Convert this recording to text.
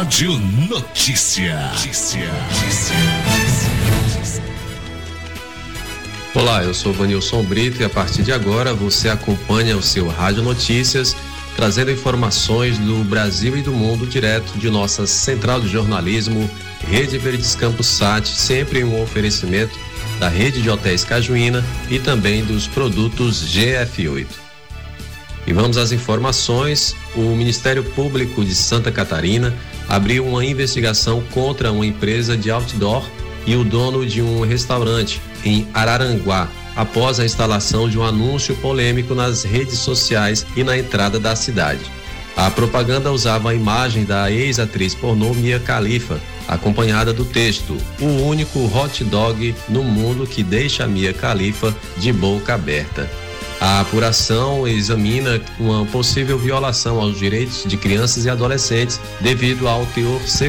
Rádio Notícia. Olá, eu sou Vanilson Brito e a partir de agora você acompanha o seu Rádio Notícias, trazendo informações do Brasil e do mundo direto de nossa central de jornalismo, Rede Verdes Campos Sat, sempre um oferecimento da Rede de Hotéis Cajuína e também dos produtos GF8. E vamos às informações. O Ministério Público de Santa Catarina abriu uma investigação contra uma empresa de outdoor e o dono de um restaurante em Araranguá, após a instalação de um anúncio polêmico nas redes sociais e na entrada da cidade. A propaganda usava a imagem da ex-atriz pornô Mia Khalifa, acompanhada do texto: "O único hot dog no mundo que deixa a Mia Khalifa de boca aberta". A apuração examina uma possível violação aos direitos de crianças e adolescentes devido ao teor